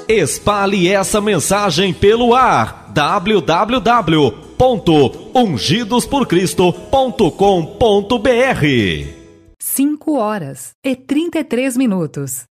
Espalhe essa mensagem pelo ar. www.ungidosporcristo.com.br 5 horas e 33 minutos.